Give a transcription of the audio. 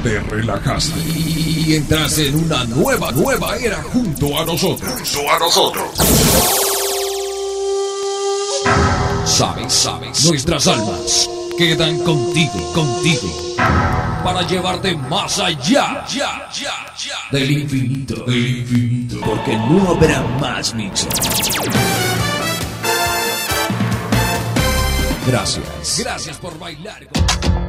te relajaste y entraste en una nueva era junto a nosotros. Sabes, nuestras almas quedan contigo, para llevarte más allá del infinito, porque no habrá más mixes. Gracias por bailar.